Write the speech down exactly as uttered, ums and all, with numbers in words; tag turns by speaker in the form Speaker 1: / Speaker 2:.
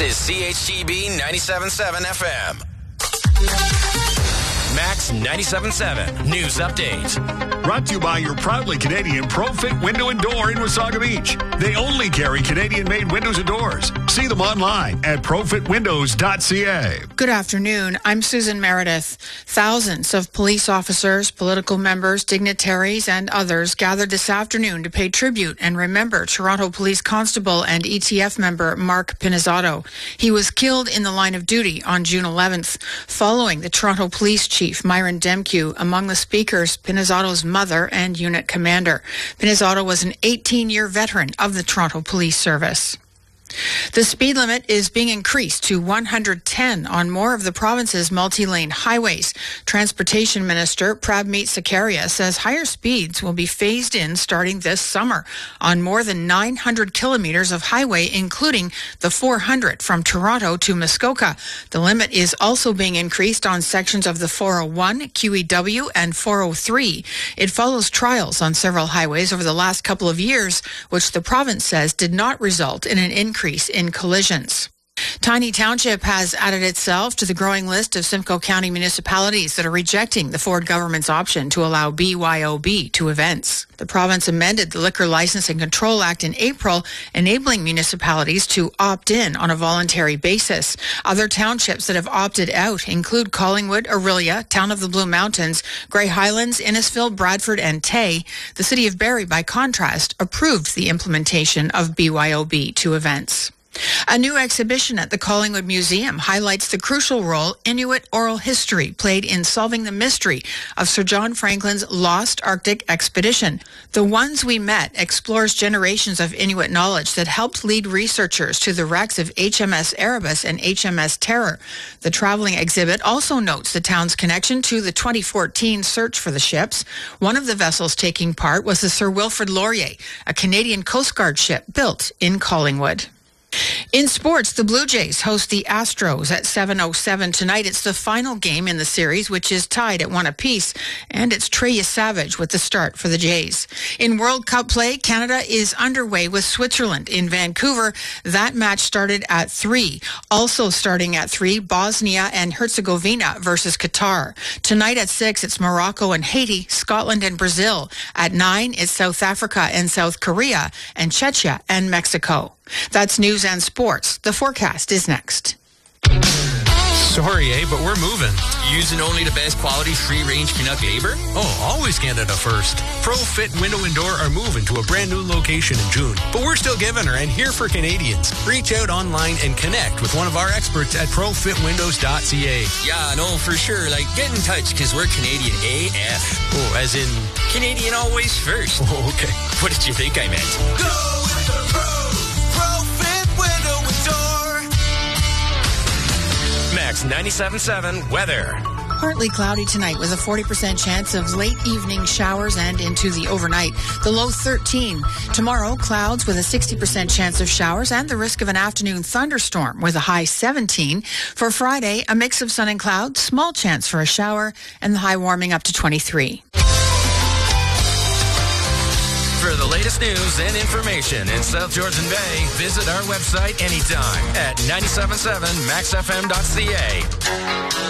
Speaker 1: This is C H G B ninety-seven point seven F M. Max ninety-seven point seven News Update.
Speaker 2: Brought to you by your proudly Canadian ProFit Window and Door in Wasaga Beach. They only carry Canadian-made windows and doors. See them online at profit windows dot c a.
Speaker 3: Good afternoon. I'm Susan Meredith. Thousands of police officers, political members, dignitaries, and others gathered this afternoon to pay tribute and remember Toronto Police Constable and E T F member Mark Pinizzotto. He was killed in the line of duty on June eleventh. Following the Toronto Police Chief, Myron Demkew, among the speakers, Pinizzotto's mother and unit commander. Pinizzotto was an eighteen-year veteran of the Toronto Police Service. The speed limit is being increased to one hundred ten on more of the province's multi-lane highways. Transportation Minister Prabmeet Sakaria says higher speeds will be phased in starting this summer on more than nine hundred kilometers of highway, including the four hundred from Toronto to Muskoka. The limit is also being increased on sections of the four oh one, Q E W, and four oh three. It follows trials on several highways over the last couple of years, which the province says did not result in an increase in collisions. Tiny Township has added itself to the growing list of Simcoe County municipalities that are rejecting the Ford government's option to allow B Y O B to events. The province amended the Liquor License and Control Act in April, enabling municipalities to opt in on a voluntary basis. Other townships that have opted out include Collingwood, Orillia, Town of the Blue Mountains, Grey Highlands, Innisfil, Bradford, and Tay. The city of Barrie, by contrast, approved the implementation of B Y O B to events. A new exhibition at the Collingwood Museum highlights the crucial role Inuit oral history played in solving the mystery of Sir John Franklin's lost Arctic expedition. The Ones We Met explores generations of Inuit knowledge that helped lead researchers to the wrecks of H M S Erebus and H M S Terror. The traveling exhibit also notes the town's connection to the twenty fourteen search for the ships. One of the vessels taking part was the Sir Wilfrid Laurier, a Canadian Coast Guard ship built in Collingwood. In sports, the Blue Jays host the Astros at seven oh seven tonight. It's the final game in the series, which is tied at one apiece, and it's Trey Savage with the start for the Jays. In World Cup play, Canada is underway with Switzerland in Vancouver. That match started at three. Also starting at three, Bosnia and Herzegovina versus Qatar. Tonight at six, it's Morocco and Haiti, Scotland and Brazil. At nine, it's South Africa and South Korea, and Czechia and Mexico. That's news and sports. The forecast is next.
Speaker 4: Sorry, eh, but we're moving.
Speaker 1: Using only the best quality free-range Canuck labor?
Speaker 4: Oh, always Canada first. ProFit Window and Door are moving to a brand new location in June. But we're still giving her and here for Canadians. Reach out online and connect with one of our experts at profit windows dot c a.
Speaker 1: Yeah, no, for sure. Like, get in touch, because we're Canadian A F.
Speaker 4: Oh, as in?
Speaker 1: Canadian always first.
Speaker 4: Oh, okay.
Speaker 1: What did you think I meant?
Speaker 5: Go with the pro. ProFit Window and Door.
Speaker 1: Max ninety-seven point seven weather.
Speaker 3: Partly cloudy tonight with a forty percent chance of late evening showers and into the overnight. The low thirteen. Tomorrow, clouds with a sixty percent chance of showers and the risk of an afternoon thunderstorm with a high seventeen. For Friday, a mix of sun and clouds, small chance for a shower, and the high warming up to twenty-three.
Speaker 1: For the latest news and information in South Georgian Bay, visit our website anytime at nine seven seven max f m dot c a.